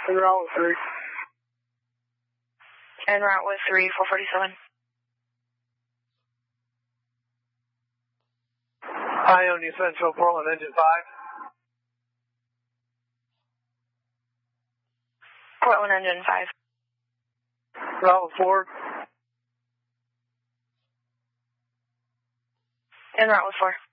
En route with 3. En route with 3, 447. Ione Central, Portland, engine 5. Portland engine 5. Route with 4. En route with 4.